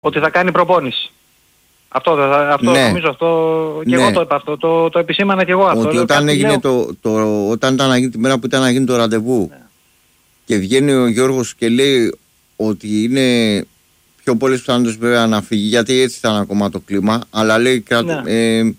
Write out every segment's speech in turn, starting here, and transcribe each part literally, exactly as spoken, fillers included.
Ότι θα κάνει προπόνηση. Αυτό, αυτό ναι. νομίζω αυτό και ναι. εγώ το είπα αυτό, το, το επισήμανα και εγώ αυτό. Ότι λέω, όταν, έγινε το, το, όταν ήταν να γίνει τη μέρα που ήταν να γίνει το ραντεβού ναι. και βγαίνει ο Γιώργος και λέει ότι είναι πιο πολλές πιθανότητες βέβαια να φύγει, γιατί έτσι ήταν ακόμα το κλίμα, αλλά λέει ναι. ε,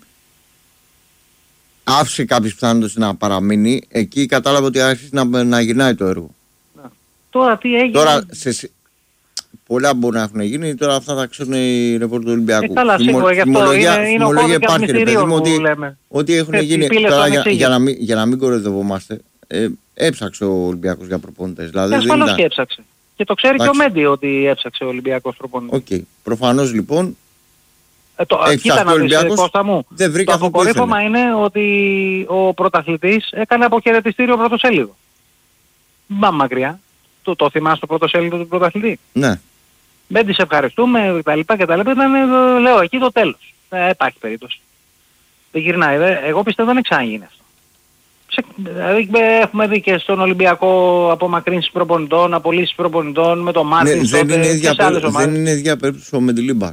άφησε κάποιες πιθανότητες να παραμείνει, εκεί κατάλαβε ότι άρχισε να, να γυρνάει το έργο. Ναι. Τώρα τι έγινε. Τώρα, σε, πολλά μπορεί να έχουν γίνει, τώρα αυτά θα ξέρουν οι ρεπόρτερ του Ολυμπιακού. Ε, καλά, σίγουρα γι' αυτό είναι, είναι ο κώδικας μυστηρίων που ότι, λέμε. ότι έχουν ε, γίνει, τώρα για, για, να μην, για να μην κοροϊδευόμαστε, ε, έψαξε ο Ολυμπιακός για προπονητές. Δηλαδή, ασφαλώς ήταν... και έψαξε. Και το ξέρει Άξι. και ο Μέντι ότι έψαξε ο Ολυμπιακός προπονητής. Οκ. Okay. Προφανώς λοιπόν, ε, το, κοίτα να δεις, Κώστα μου, δεν βρήκε το αυτό που αποκορύφωμα είναι ότι ο πρωταθλητής έκανε αποχαιρετιστήριο πρωτοσέλιδο. Μπα μακριά. Το, το θυμάσαι το πρωτοσέλιδο του πρωταθλητή. Ναι. Δεν τις ευχαριστούμε κτλ. κτλ. Ήταν, λέω, εκεί το τέλος. Δεν υπάρχει περίπτωση. Δεν γυρνάει. Δε. Εγώ πιστεύω δεν εξάγει αυτό. Δηλαδή έχουμε δει και στον Ολυμπιακό απομακρύνσεις προπονητών, απολύσεις προπονητών με το Μάρτιν. Ναι, δεν, είναι ίδια, δεν είναι ίδια περίπτωση ο Μεντιλίμπαρ.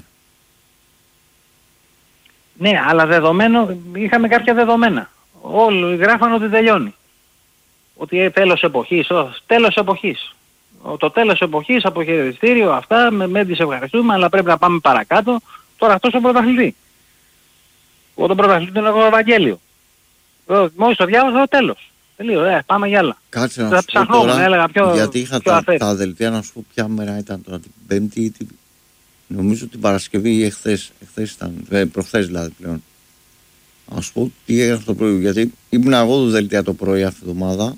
Ναι, αλλά δεδομένο, είχαμε κάποια δεδομένα. Όλοι γράφαν ότι τελειώνει. Ότι τέλος εποχής, ό, τέλος εποχής. Το τέλος εποχής, αποχαιρετιστήριο, αυτά, με, με τις ευχαριστούμε, αλλά πρέπει να πάμε παρακάτω. Τώρα αυτός ο πρωταθλητή. Εγώ τον πρωταθλητή τον έχω Ευαγγέλιο. Μόλις το διάβασα, το τέλος. Τελείω, ε, πάμε για άλλα. Κάτσε να σου πω τώρα, έλεγα πιο, γιατί είχα πιο τα, τα δελτία να σου πω ποια μέρα ήταν τώρα, την Πέμπτη ή την... Νομίζω την Παρασκευή ή εχθές, εχθές ήταν, ε, προχθές δηλαδή πλέον. Να σου πω τι έγραφε το πρωί, γιατί ήμουν εγώ το δελτία το πρωί αυτή τη εβδομάδα.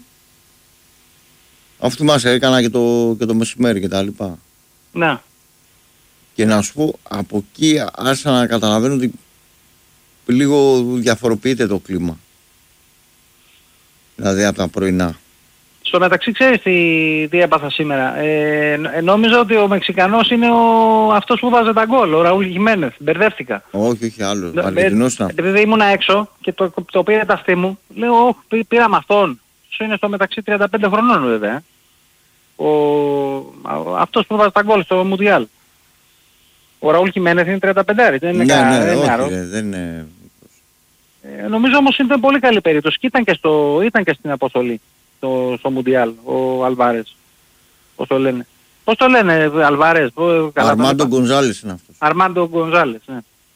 Αυτό μας έκανα και το, και το μεσημέρι και τα λοιπά. Ναι. Και να σου πω, από εκεί άρχισα να καταλαβαίνω ότι λίγο διαφοροποιείται το κλίμα. Δηλαδή από τα πρωινά. Στο μεταξύ ξέρεις τι, τι έπαθα σήμερα. Ε, νόμιζα ότι ο Μεξικανός είναι ο, αυτός που βάζει τα γκολ, ο Ραούλ Χιμένεθ. Μπερδεύτηκα. Όχι, όχι άλλο. Αργεντινός ήταν. Επειδή ήμουν έξω και το, το πήρε τα αυτή μου, λέω, πή, πήραμε αυτόν. Σου είναι στο μεταξύ τριάντα πέντε χρονών βέβαια. Ο, αυτός που βάζει τα γκολ στο Μουντιάλ. Ο Ραούλ Χιμένεθ είναι τριάντα πέντε, δεν είναι ναι, ναι, δεν όχι, είναι ρε, δεν είναι... Ε, νομίζω όμως είναι πολύ καλή περίπτωση και ήταν και, στο, ήταν και στην αποστολή στο, στο Μουντιάλ ο Αλβάρες. Πώς το λένε. Πώς το λένε Αλβάρες. Αρμάντο Γκονζάλες είναι αυτός. Αρμάντο Γκονζάλες, ναι.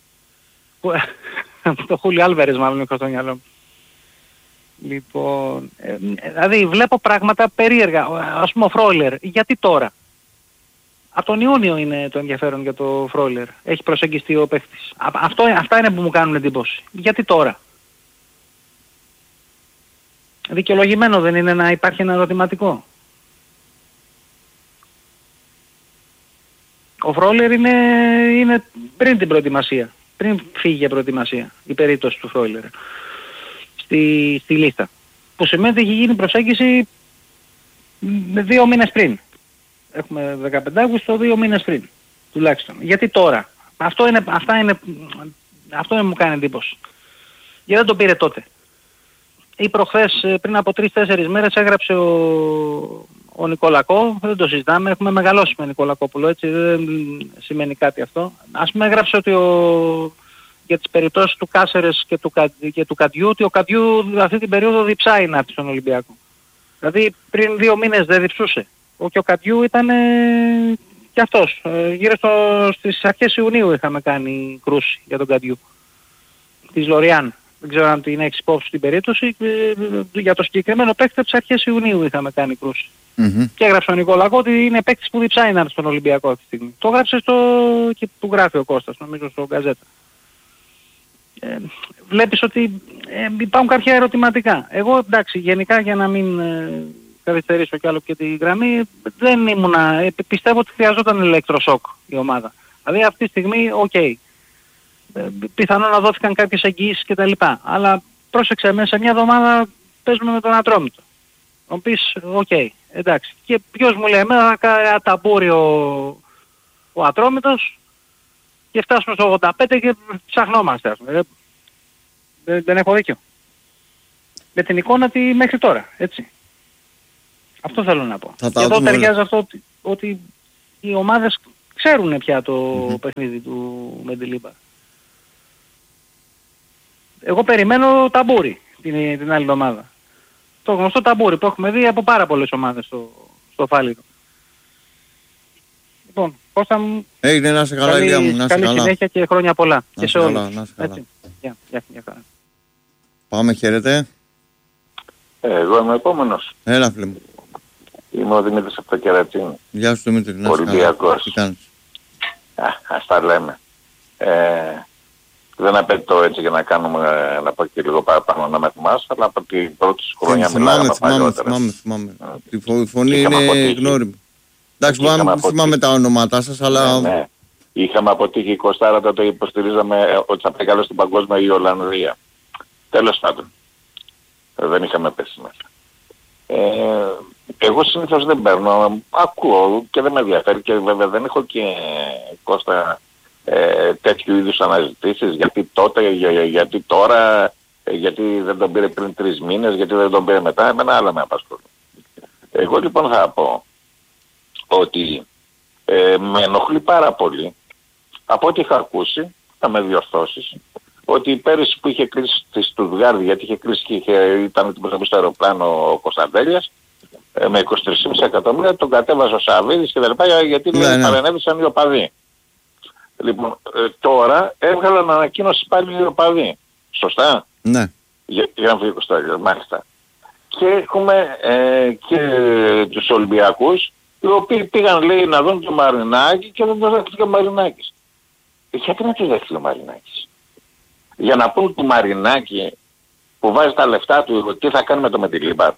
Το Χούλιο Άλβαρες μάλλον έχω στο μυαλό μου. Λοιπόν, ε, δηλαδή βλέπω πράγματα περίεργα. Ας πούμε ο Φρόιλερ. Γιατί τώρα. Από τον Ιούνιο είναι το ενδιαφέρον για το Φρόιλερ. Έχει προσεγγιστεί ο παίχτης. Αυτό, αυτά είναι που μου κάνουν εντύπωση. Γιατί τώρα. Δικαιολογημένο δεν είναι να υπάρχει ένα ερωτηματικό. Ο Φρόιλερ είναι, είναι πριν την προετοιμασία. Πριν φύγει για προετοιμασία. Η περίπτωση του Φρόιλερ. Στη, στη λίστα. Που σημαίνει ότι έχει γίνει προσέγγιση με δύο μήνες πριν. Έχουμε δεκαπέντε Αυγούστου, δύο μήνες πριν. Τουλάχιστον. Γιατί τώρα. Αυτό είναι, αυτά είναι, αυτό είναι μου κάνει εντύπωση. Γιατί δεν το πήρε τότε. Ή προχθές πριν από τρεις τέσσερις μέρες έγραψε ο, ο Νικολακό, δεν το συζητάμε, έχουμε μεγαλώσει με Νικολακόπουλο, έτσι δεν σημαίνει κάτι αυτό. Ας πούμε έγραψε ότι ο, για τις περιπτώσεις του Κάσερες και του, και του Καντιού, ότι ο Καντιού αυτή την περίοδο διψάει να έρθει στον Ολυμπιακό. Δηλαδή πριν δύο μήνες δεν διψούσε. Ο και ο Καντιού ήταν ε, και αυτός. Ε, γύρω στο, στις αρχές Ιουνίου είχαμε κάνει κρούση για τον Καντιού. Της Λοριάν. Δεν ξέρω αν την έχεις υπόψη την περίπτωση. Ε, για το συγκεκριμένο παίκτη από τις αρχές Ιουνίου είχαμε κάνει κρούση. Mm-hmm. Και έγραψε ο Νικολακό ότι είναι παίκτης που διψάει να έρθει στον Ολυμπιακό αυτή τη στιγμή. Το έγραψε στο... και του γράφει ο Κώστας, νομίζω στο Γκαζέτα. Ε, βλέπεις ότι ε, υπάρχουν κάποια ερωτηματικά. Εγώ εντάξει, γενικά για να μην ε, καθυστερήσω κι άλλο και τη γραμμή, δεν ήμουνα, ε, πιστεύω ότι χρειαζόταν ηλεκτροσόκ η ομάδα. Δηλαδή αυτή τη στιγμή, οκ. Okay. Ε, πιθανόν να δόθηκαν κάποιες εγγυήσεις κτλ. Αλλά πρόσεξε, μέσα σε μια εβδομάδα παίζουμε με τον Ατρόμητο. Να πεις, οκ, okay, εντάξει. Και ποιος μου λέει, εμένα θα ταμπούρει ο, ο Ατρόμητος και φτάσουμε στο ογδόντα πέντε και ψαχνόμαστε. Ας πούμε. Δεν, δεν έχω δίκιο. Με την εικόνα τη μέχρι τώρα, έτσι. Αυτό θέλω να πω. Και εδώ ταιριάζει αυτό ότι, ότι οι ομάδες ξέρουν πια το mm-hmm. παιχνίδι του Μεντιλίμπαρ. Εγώ περιμένω ταμπούρι την, την άλλη εβδομάδα. Το γνωστό ταμπούρι που έχουμε δει από πάρα πολλές ομάδες στο, στο Φάληρο. Λοιπόν, Κώστα μου, έγινε, να σε καλά, Ηλία μου, να σε καλή καλά. συνέχεια και χρόνια πολλά. Να και σε καλά, όλους. Να σε καλά. Έτσι. Γεια, γεια, γεια, γεια. Πάμε, χαίρετε. Ε, εγώ είμαι ο επόμενος. Έλα, φίλε μου. Είμαι ο Δημήτρης από το Κερατσίνι. Γεια σου, Δημήτρη. Να σε καλά. Ολυμπιακός. Τι κάνεις? Α, ας τα λέμε. Ε, δεν απαιτώ έτσι για να κάνουμε, να πω και λίγο παραπάνω να με θυμάσαι, αλλά από την πρώτη χρονιά μιλάγαμε παλιότερα. Θυμάμαι, θυμάμαι, θυμάμαι. Η φωνή είναι γνώριμη. Εντάξει, μπορεί να θυμάμαι τα ονόματά σας, αλλά... Ναι, ναι. Είχαμε αποτύχει είκοσι τέσσερα, το υποστηρίζαμε ότι θα πάει καλό στην παγκόσμια η Ολλανδία. Τέλος πάντων. Δεν είχαμε πέσει μέσα. Ε, εγώ συνήθως δεν παίρνω, ακούω και δεν με ενδιαφέρει και βέβαια δεν έχω και, Κώστα, ε, τέτοιου είδους αναζητήσεις, γιατί τότε, για, για, γιατί τώρα, γιατί δεν τον πήρε πριν τρεις μήνες, γιατί δεν τον πήρε μετά, εμένα άλλα με απασχολούν. Εγώ λοιπόν θα πω ότι ε, με ενοχλεί πάρα πολύ, από ό,τι είχα ακούσει, θα με διορθώσεις, ότι πέρυσι που είχε κλείσει στη Στουτγκάρδη, γιατί είχε κλείσει και είχε, ήταν την προσωπή στο αεροπλάνο ο Κωνσταντέλιας, ε, με είκοσι τρία κόμμα πέντε εκατομμύρια, τον κατέβαζε ο Σαββίδης και τα λοιπά, γιατί ναι, λέει, ναι. παρενέβησαν οι οπαδοί. Λοιπόν, ε, τώρα έβγαλαν ανακοίνωση πάλι οι οπαδοί. Σωστά? Ναι. Για, για να φύγει ο Κωνσταντέλιας, μάλιστα. Και έχουμε ε, και τους Ολυμπιακούς, οι οποίοι πήγαν, λέει, να δουν το Μαρινάκη και δεν το δέχτηκε ο Μαρινάκης. Γιατί να το δέχτηκε ο Μαρινάκης? Για να πούν του Μαρινάκη που βάζει τα λεφτά του τι θα κάνει με το Μεντιλίμπαρ.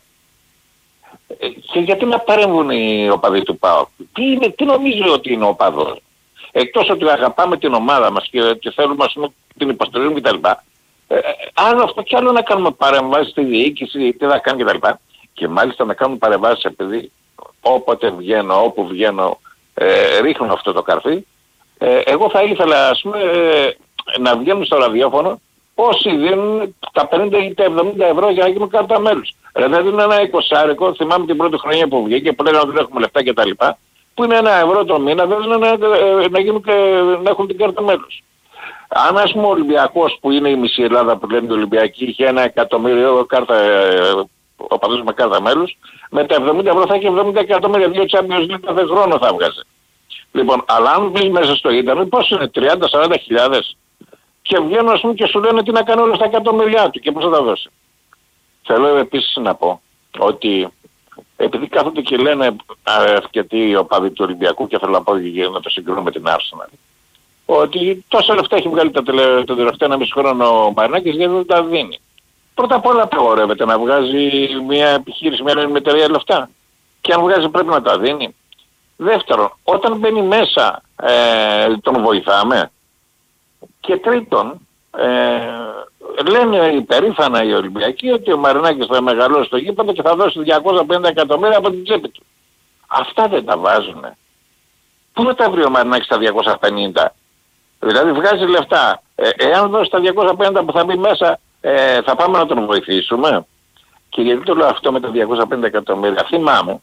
Και γιατί να παρέμβουν οι οπαδοί του ΠΑΟΚ? Τι, είναι, τι νομίζει ότι είναι ο οπαδός? Εκτός ότι αγαπάμε την ομάδα μας και, και θέλουμε ας πούμε, την υποστηρίζουμε κτλ. Ε, άλλο αυτό κι άλλο να κάνουμε παρεμβάσεις στη διοίκηση, τι θα κάνει κτλ. Και μάλιστα να κάνουμε παρεμβάσεις επειδή όποτε βγαίνω, όπου βγαίνω, ε, ρίχνω αυτό το καρφί. Ε, εγώ θα ήθελα ας πούμε ε, να βγαίνουν στο ραδιόφωνο όσοι δίνουν τα πενήντα ή τα εβδομήντα ευρώ για να γίνουν κάρτα μέλους. Ρε, δεν είναι ένα εικοσάρικο, θυμάμαι την πρώτη χρονιά που βγήκε που λέγανε ότι δεν έχουμε λεφτά κτλ. Που είναι ένα ευρώ το μήνα, δεν είναι να, να, γίνουν και, να έχουν την κάρτα μέλους. Αν ας πούμε ο Ολυμπιακός που είναι η μισή Ελλάδα που λένε Ολυμπιακή είχε ένα εκατομμύριο κάρτα, ο παδός με κάρτα μέλους, με τα εβδομήντα ευρώ θα έχει εβδομήντα εκατομμύρια, δύο Champions League κάθε χρόνο θα βγάζει. Λοιπόν, αλλά αν μπεις μέσα στο ίντερνετ, πώς είναι, τριάντα με σαράντα χιλιάδες και βγαίνουν ας πούμε και σου λένε τι να κάνει όλα στα εκατομμύρια του και πώς θα τα δώσει. Θέλω επίσης να πω ότι επειδή κάθονται και λένε αρκετοί οπαδοί του Ολυμπιακού και θέλω να πω να το συγκρίνω με την Arsenal, ότι τόσα λεφτά έχει βγάλει τα τελε... το τελευταίο ένα μισή χρόνο ο Μαρινάκης γιατί δεν τα δίνει. Πρώτα απ' όλα απαγορεύεται να βγάζει μια επιχείρηση, μια εταιρεία λεφτά. Και αν βγάζει πρέπει να τα δίνει. Δεύτερον, όταν μπαίνει μέσα ε, τον βοηθάμε. Και τρίτον, ε, λένε υπερήφανα οι Ολυμπιακοί ότι ο Μαρινάκης θα μεγαλώσει το γήπεδο και θα δώσει διακόσια πενήντα εκατομμύρια από την τσέπη του. Αυτά δεν τα βάζουνε. Πού θα τα βρει ο Μαρινάκης τα διακόσια πενήντα? Δηλαδή βγάζει λεφτά. Ε, εάν δώσει τα διακόσια πενήντα που θα μπει μέσα, ε, θα πάμε να τον βοηθήσουμε. Και γιατί το λέω αυτό με τα διακόσια πενήντα εκατομμύρια? Θυμάμαι,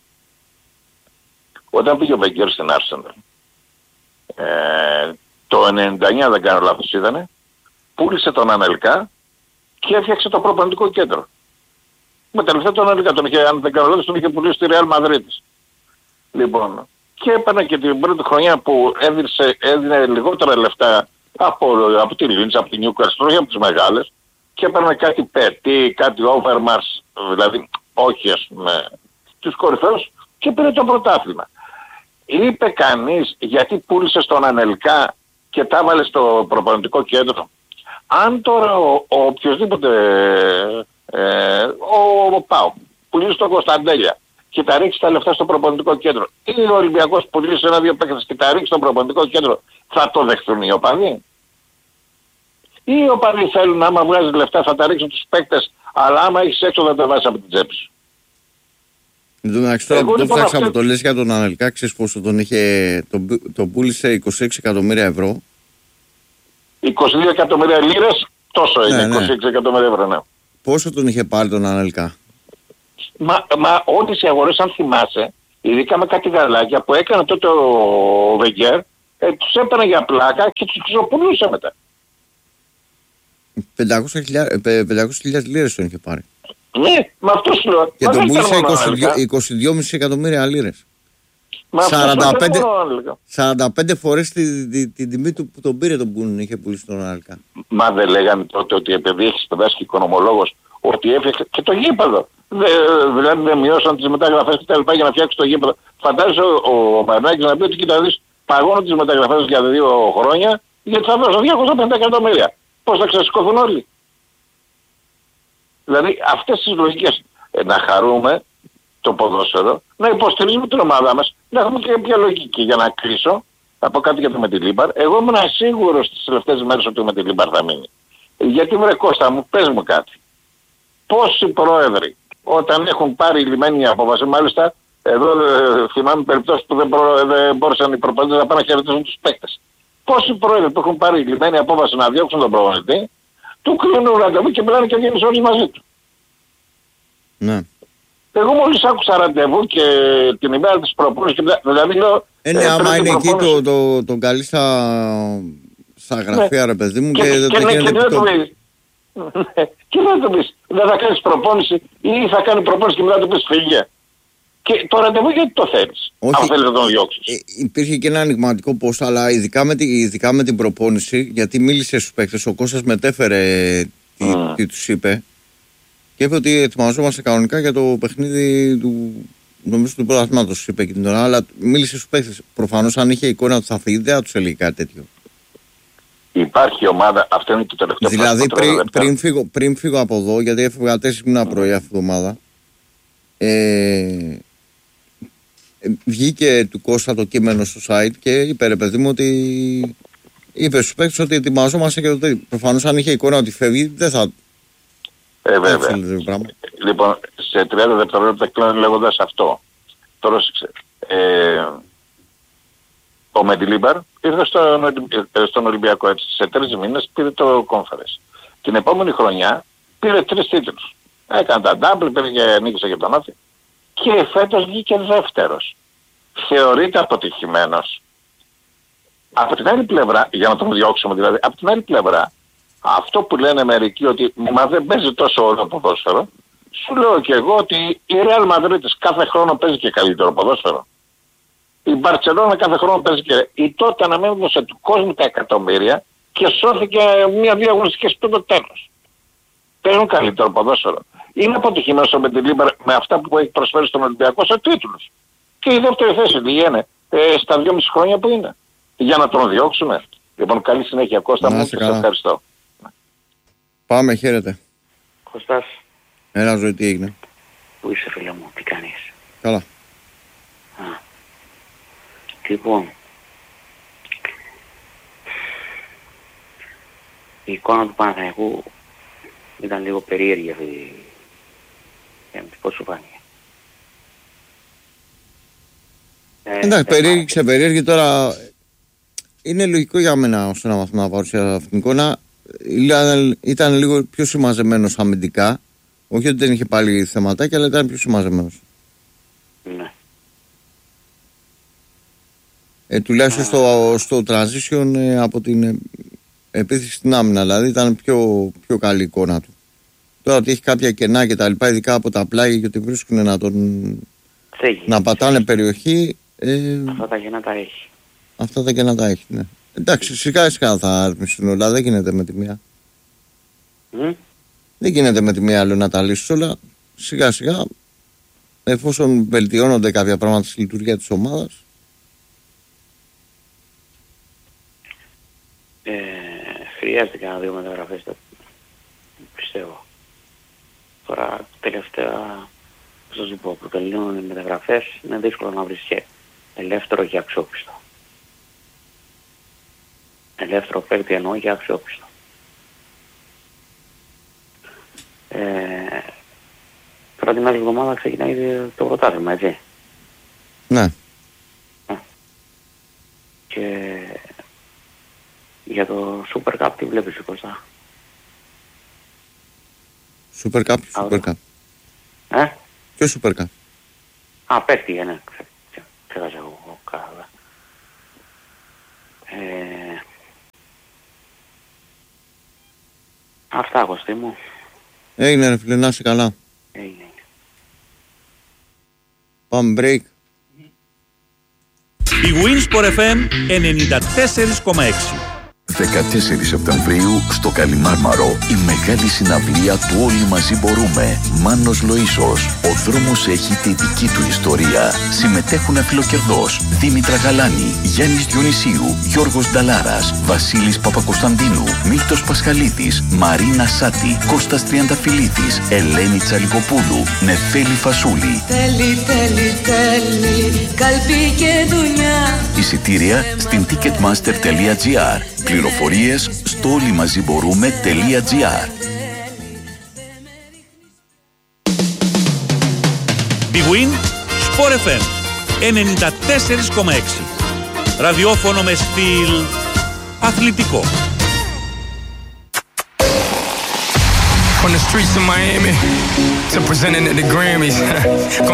όταν πήγε ο Βεγγέρ στην Arsenal, ε, το ενενήντα εννιά δεν κάνω λάθος ήτανε, πούλησε τον Ανελκά και έφτιαξε το προπονητικό κέντρο. Με τελευταία τον Ανελκά, τον είχε, αν δεν κάνω λάθος, τον είχε πουλήσει στη Real Madrid. Λοιπόν, και έπαιρνε και την πρώτη χρονιά που έδινε, έδινε λιγότερα λεφτά από, από τη Λίντς, από τη Newcastle, όχι από τις μεγάλες, και έπαιρνε κάτι πετί, κάτι Overmars, δηλαδή όχι ας πούμε τους κορυφαίους, και πήρε το πρωτάθλημα. Είπε κανείς γιατί πούλησε στον Ανελκά και τα έβαλε στο προπονητικό κέντρο? Αν τώρα ο, ο οποιοσδήποτε ε, ο, ο Πάου πουλήσει στον Κωνσταντέλια και τα ρίξει τα λεφτά στο προπονητικό κέντρο, ή ο Ολυμπιακός πουλήσει ένα-δύο παίκτες και τα ρίξει στο προπονητικό κέντρο, θα το δεχθούν οι οπαδοί? Ή οι οπαδοί θέλουν άμα βγάζει λεφτά θα τα ρίξουν τους παίκτες, αλλά άμα έχεις έξω θα τα βάζεις από την τσέπη σου? Εντάξει, τώρα που το ψάξα από το λες για τον Ανελκά, ξέρεις πόσο τον είχε, τον, τον πούλησε είκοσι έξι εκατομμύρια ευρώ. είκοσι δύο εκατομμύρια λίρες, τόσο ναι, είναι, ναι. είκοσι έξι εκατομμύρια ευρώ, ναι. Πόσο τον είχε πάρει τον Ανελκά? Μα, μα όλες οι αγορές, αν θυμάσαι, ειδικά με κάτι γαλάκια που έκανε τότε ο Βεγγέρ, ε, τους έπαιρνε για πλάκα και τους ξοπουλούσε μετά. πεντακόσιες χιλιάδες λίρες τον είχε πάρει. Ναι, με αυτό σου λέω. Και τον πούλησε είκοσι δύο κόμμα πέντε εκατομμύρια λίρες. σαράντα πέντε φορές την τη, τη, τιμή του που τον πήρε τον Μπούνιν είχε πουλήσει τον Άλκα. Μα δεν λέγανε τότε ότι επειδή έχεις παιδάσει και οικονομολόγος ότι έφτιαξε και το γήπεδο. Δε, δηλαδή δεν μειώσαν τις μεταγραφές και τα λοιπά για να φτιάξει το γήπεδο. Φαντάζεσαι ο, ο Μαρινάκης να πει ότι κοίτα δεις παγώνω τις μεταγραφές για δύο χρόνια γιατί θα δώσω διακόσια πενήντα εκατομμύρια. Πώς θα ξεσηκωθούν όλοι. Δηλαδή αυτές τις λογικές ε, να χαρούμε το ποδόσφαιρο, να υποστηρίζουμε την ομάδα μας, να έχουμε και κάποια λογική. Για να κλείσω, θα πω κάτι για το Μεντιλίμπαρ. Εγώ ήμουν σίγουρος τις τελευταίες μέρες ότι ο Μεντιλίμπαρ θα μείνει. Γιατί βρε Κώστα μου, πες μου κάτι. Πόσοι πρόεδροι όταν έχουν πάρει λιμένη απόφαση, μάλιστα εδώ ε, θυμάμαι περιπτώσεις που δεν, προ, δεν μπόρεσαν οι προπονητές να πάνε να χαιρετήσουν τους παίκτες. Πόσοι πρόεδροι που έχουν πάρει λιμένη απόφαση να διώξουν τον προπονητή, του κλείνουν ραντεβού και μιλάνε και βγαίνουν όλοι μαζί του. Ναι. Εγώ μόλις άκουσα ραντεβού και την ημέρα της προπόνησης, δηλαδή λέω... Ε, ναι, ε, άμα είναι εκεί το, το, το καλεί στα, στα γραφεία, ναι, ρε παιδί μου, και, και δεν και, γίνεται και, το... και δεν του πεις, δεν θα κάνεις προπόνηση ή θα κάνει προπόνηση και μετά του πεις φύγε. Και το ραντεβού γιατί το θέλεις, όχι, αν θέλεις να τον διώξεις. Ε, υπήρχε και ένα ανοιγματικό πώς, αλλά ειδικά με, τη, ειδικά με την προπόνηση, γιατί μίλησε στους παίκτες, ο Κώστας μετέφερε τι, mm. τι τους είπε και είπε ότι ετοιμαζόμαστε κανονικά για το παιχνίδι του, νομίζω του πρωταθλήματος, είπε και την ώρα, αλλά μίλησε στους παίκτες. Προφανώς αν είχε εικόνα ότι θα φύγει, δεν θα τους έλεγε κάτι τέτοιο. Υπάρχει ομάδα, αυτό είναι το τελευταίο. Δηλαδή πριν, πριν, φύγω, πριν φύγω από εδώ, γιατί έφυγα τέσσερις μήνα πρωί αυτή την εβδομάδα, ε, βγήκε του Κώστα το κείμενο στο site και είπε ρε παιδί μου ότι είπε στους παίκτες ότι ετοιμαζόμαστε και το τέτοιο. Προφανώς αν είχε εικόνα ότι φεύγει δεν θα... Ε, βέβαια. Λοιπόν, σε τριάντα δευτερόλεπτα κλείνω λέγοντας αυτό. Πρόσεξε. Ε, ο Μεντιλίμπαρ ήρθε στον, στον Ολυμπιακό έτσι. Σε τρεις μήνες πήρε το Conference. Την επόμενη χρονιά πήρε τρεις τίτλους. Έκανε τα double, πήρε και νίκησε και τον Όφη. Και φέτος βγήκε δεύτερος. Θεωρείται αποτυχημένος. Από την άλλη πλευρά, για να τον διώξουμε δηλαδή, από την άλλη πλευρά, αυτό που λένε μερικοί ότι μα δεν παίζει τόσο ωραίο ποδόσφαιρο, σου λέω και εγώ ότι η Real Madrid κάθε χρόνο παίζει και καλύτερο ποδόσφαιρο. Η Μπαρτσελόνα κάθε χρόνο παίζει και... Η τότε να μην έδωσε του κόσμου τα εκατομμύρια και σώθηκε μια-δύο αγωνιστικές πριν το τέλος. Παίζουν καλύτερο ποδόσφαιρο. Είναι αποτυχημένος ο Μεντιλίμπαρ με αυτά που έχει προσφέρει στον Ολυμπιακό σε τίτλους. Και η δεύτερη θέση είναι ε, στα δυόμιση χρόνια που είναι. Για να τον διώξουμε. Λοιπόν, καλή συνέχεια Κώστα μου. Σε ευχαριστώ. Πάμε, χαίρετε. Κωστάς. Έλα ζωή, τι έγινε. Πού είσαι φίλε μου, τι κάνεις. Καλά. Α. Λοιπόν, η εικόνα του Παναθηναϊκού ήταν λίγο περίεργη αυτή. Πώς σου φάνηκε. Εντάξει, περίεργη, ξεπερίεργη τώρα. Είναι λογικό για μένα ώστε να μάθουμε να παρουσιάσω αυτήν την εικόνα. Ήταν, ήταν λίγο πιο συμμαζεμένος αμυντικά. Όχι ότι δεν είχε πάλι θεματάκια, αλλά ήταν πιο συμμαζεμένος. Ναι. Ε, τουλάχιστον στο, στο transition ε, από την ε, επίθεση στην άμυνα, δηλαδή ήταν πιο, πιο καλή εικόνα του. Τώρα ότι έχει κάποια κενά και τα λοιπά, ειδικά από τα πλάγια και ότι βρίσκουν να τον Φέγει. να πατάνε περιοχή. Ε, αυτά τα κενά τα έχει. Αυτά τα κενά τα έχει, ναι. Εντάξει, σιγά σιγά θα αρμιστούν όλα, δεν γίνεται με τη μία. Mm? Δεν γίνεται με τη μία άλλο να τα λύσεις όλα. Σιγά σιγά, εφόσον βελτιώνονται κάποια πράγματα στη λειτουργία της ομάδας. Ε, χρειάζεται κανένα δύο μεταγραφές, πιστεύω. Τώρα τελευταία, πώς θα σου πω, που τελειώνουν οι μεταγραφές είναι δύσκολο να βρεις και ελεύθερο και αξιόπιστο. Ελεύθερο παίκτη εννοώ και αξιόπιστο. Ε, τώρα την άλλη εβδομάδα ξεκινάει το πρωτάθλημα, έτσι. Ναι. Ε. Και για το Super Cup τι βλέπεις, Κώστα? Super Cup, Super Cup. Ε? Ποιο Super Cup? Α, παίχτη, ναι. Ξέχασα εγώ. Καλά. Αυτά, Κωστή μου. Έγινε ρε φίλε, να είσαι καλά. Έγινε. Πάμε break. Η Winsport εφ εμ ενενήντα τέσσερα κόμμα έξι. δεκατέσσερις Σεπτεμβρίου στο Καλιμάρμαρο η μεγάλη συναυλία του Όλοι Μαζί Μπορούμε. Μάνος Λοΐσος. Ο δρόμος έχει τη δική του ιστορία. Συμμετέχουν Αφιλοκερδός, Δήμητρα Γαλάνη, Γιάννης Διονυσίου, Γιώργος Νταλάρας, Βασίλης Παπακοσταντίνου, Μίλτος Πασχαλίδης, Μαρίνα Σάτη, Κώστας Τριανταφυλλίδης, Ελένη Τσαλικοπούλου, Νεφέλη Φασούλη. Τέλει, τέλει, τέλει, καλπί και δουλειά. Εισιτήρια στην ticketmaster τελεία τζι άρ. Πληροφορίες στο όλοιμαζιμπορούμε.gr. Big Win Sport εφ εμ ενενήντα τέσσερα κόμμα έξι. Ραδιόφωνο με στυλ αθλητικό. From the streets of Miami to presenting at the Grammys.